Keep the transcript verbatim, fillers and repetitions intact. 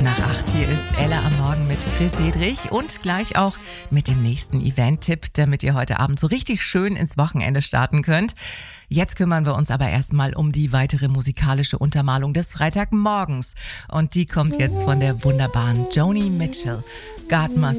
nach acht. Hier ist Ella am Morgen mit Chris Hedrich und gleich auch mit dem nächsten Event-Tipp, damit ihr heute Abend so richtig schön ins Wochenende starten könnt. Jetzt kümmern wir uns aber erstmal um die weitere musikalische Untermalung des Freitagmorgens. Und die kommt jetzt von der wunderbaren Joni Mitchell. God Must